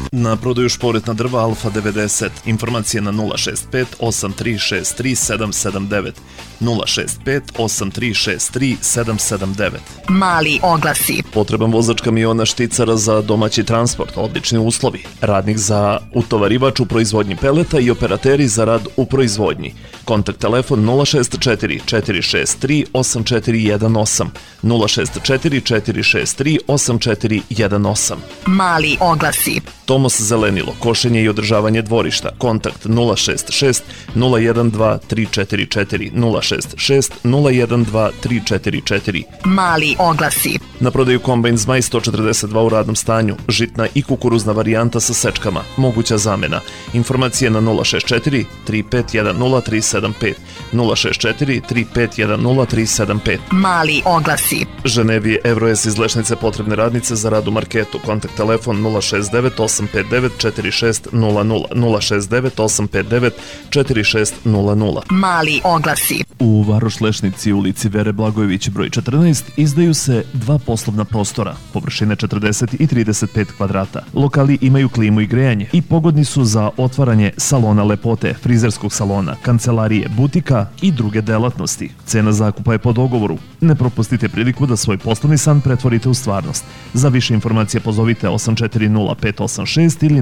Na prodaju šporetna drva Alfa 90. Informacije na 065 8363 779. 065 8363 779. Mali oglasi. Potreban vozač kamiona Štica za domaći transport, odlični uslovi. Radnik za utovarivač u proizvodnji peleta i operateri za rad u proizvodnji. Kontakt telefon 064 463 8418. 064 463 8418. Mali oglasi. Tomos Zelenilo, košenje i održavanje dvorišta. Kontakt 066 012 344 066 012 344. Mali oglasi. Na prodaju kombajn Zmaj 142 u radnom stanju, žitna i kukuruzna varijanta sa sečkama, moguća zamena. Informacije na 064 3510 375. 064 3510 375. Mali oglasi. Ženevi Evroes iz Lešnice potrebne radnice za rad u marketu. Kontakt telefon 069 859 4600. 069 859 4600. Mali oglasi. U Varoš Lešnici, ulici Vere Blagojević broj 14, izdaju se dva poslovna prostora, površine 40 i 35 kvadrata. Lokali imaju klimu i grejanje i pogodni su za otvaranje salona lepote, frizerskog salona, kancelarije, butika i druge delatnosti. Cena zakupa je po dogovoru. Ne propustite priliku da svoj poslovni san pretvorite u stvarnost. Za više informacije pozovite 840586 ili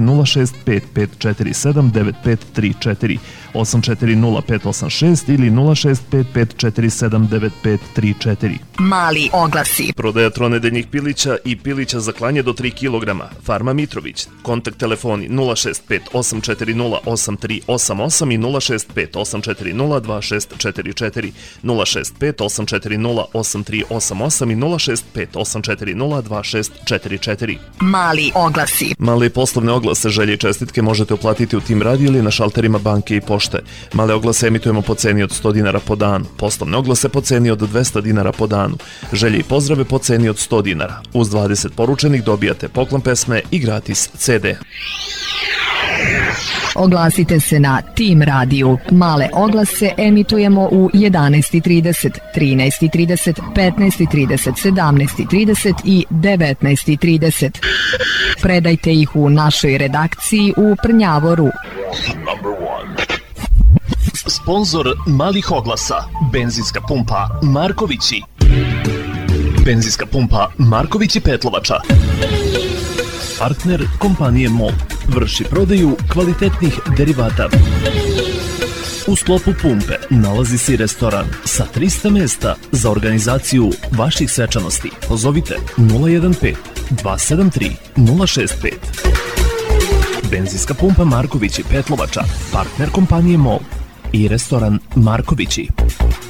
06554795534, 840586 ili 06554795534. Mali oglasi. Prodaja tronedeljnih pilića i pilića za klanje do 3 kg. Farma Mitrović. Kontakt telefoni 065 840 8388 i 065 840 2644, 065 840 8388 i 065 840 2644. Mali oglasi. Male poslovne oglase, želje i čestitke možete uplatiti u Tim Radio ili na šalterima banke i pošte. Male oglase emitujemo po ceni od 100 dinara po danu, poslovne oglase po ceni od 200 dinara po danu, želje i pozdrave po ceni od 100 dinara. Uz 20 poručenih dobijate poklon pesme i gratis CD. Oglasite se na Tim radiju. Male oglase emitujemo u 11:30, 13:30, 15:30, 17:30 i 19:30. Predajte ih u našoj redakciji u Prnjavoru. Sponzor malih oglasa, benzinska pumpa Markovići. Benzinska pumpa Markovići Petlovača. Partner kompanije MOL. Vrši prodaju kvalitetnih derivata. U sklopu pumpe nalazi se i restoran sa 300 mesta za organizaciju vaših svečanosti. Pozovite 015 273 065. Benzinska pumpa Markovići Petlovača. Partner kompanije MOL i restoran Markovići.